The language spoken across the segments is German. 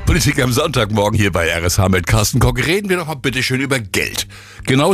Politik am Sonntagmorgen hier bei RSH mit Carsten Koch. Reden wir doch mal bitte schön über Geld. Genau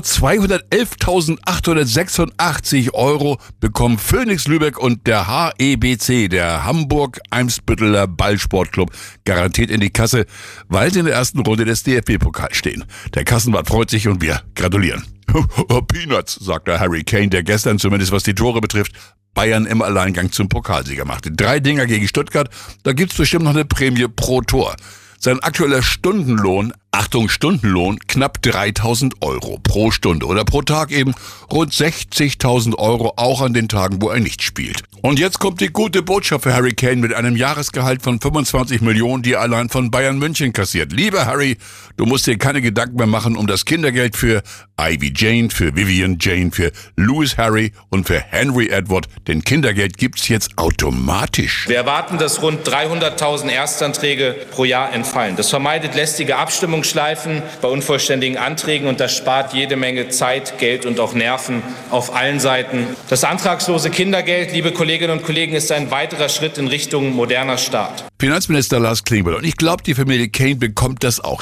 211.886 Euro bekommen Phoenix Lübeck und der HEBC, der Hamburg-Eimsbütteler Ballsportclub, garantiert in die Kasse, weil sie in der ersten Runde des DFB-Pokals stehen. Der Kassenwart freut sich und wir gratulieren. Peanuts, sagt der Harry Kane, der gestern, zumindest was die Tore betrifft, Bayern im Alleingang zum Pokalsieger machte. 3 Dinger gegen Stuttgart, da gibt's bestimmt noch eine Prämie pro Tor. Sein aktueller Stundenlohn, Achtung, Stundenlohn, knapp 3.000 Euro pro Stunde oder pro Tag eben rund 60.000 Euro, auch an den Tagen, wo er nicht spielt. Und jetzt kommt die gute Botschaft für Harry Kane mit einem Jahresgehalt von 25 Millionen, die er allein von Bayern München kassiert. Lieber Harry, du musst dir keine Gedanken mehr machen um das Kindergeld für Ivy Jane, für Vivian Jane, für Louis Harry und für Henry Edward, denn Kindergeld gibt's jetzt automatisch. Wir erwarten, dass rund 300.000 Erstanträge pro Jahr entfallen. Das vermeidet lästige Abstimmungsschleifen bei unvollständigen Anträgen und das spart jede Menge Zeit, Geld und auch Nerven auf allen Seiten. Das antragslose Kindergeld, liebe Kolleginnen und Kollegen, ist ein weiterer Schritt in Richtung moderner Staat. Finanzminister Lars Klingbeil. Und ich glaube, die Familie Kane bekommt das auch.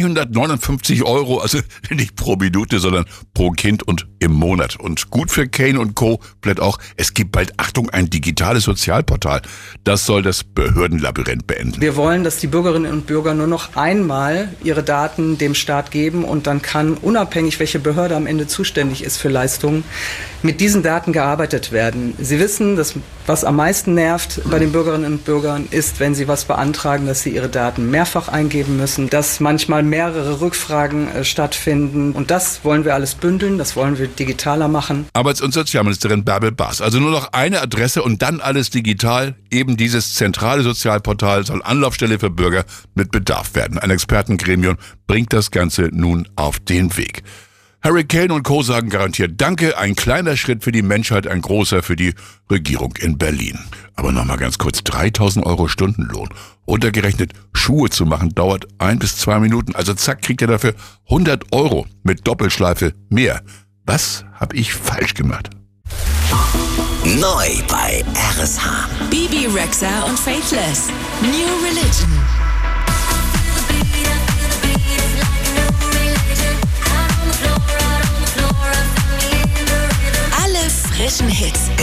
259 Euro, also nicht pro Minute, sondern pro Kind und im Monat. Und gut für Kane und Co. bleibt auch, es gibt bald, Achtung, ein digitales Sozialportal. Das soll das Behördenlabyrinth beenden. Wir wollen, dass die Bürgerinnen und Bürger nur noch einmal ihre Daten dem Staat geben und dann kann, unabhängig welche Behörde am Ende zuständig ist für Leistungen, mit diesen Daten gearbeitet werden. Sie wissen, dass was am meisten nervt bei den Bürgerinnen und Bürgern ist, wenn sie was beantragen, dass sie ihre Daten mehrfach eingeben müssen, dass manchmal mehrere Rückfragen stattfinden. Und das wollen wir alles bündeln, das wollen wir digitaler machen. Arbeits- und Sozialministerin Bärbel Baas. Also nur noch eine Adresse und dann alles digital. Eben dieses zentrale Sozialportal soll Anlaufstelle für Bürger mit Bedarf werden. Ein Expertengremium bringt das Ganze nun auf den Weg. Harry Kane und Co. sagen garantiert Danke, ein kleiner Schritt für die Menschheit, ein großer für die Regierung in Berlin. Aber nochmal ganz kurz, 3.000 Euro Stundenlohn. Untergerechnet, Schuhe zu machen, dauert 1 bis 2 Minuten. Also zack, kriegt er dafür 100 Euro mit Doppelschleife mehr. Was habe ich falsch gemacht? Neu bei RSH. Bibi Rexha und Faithless. New Religion. Alle frischen Hits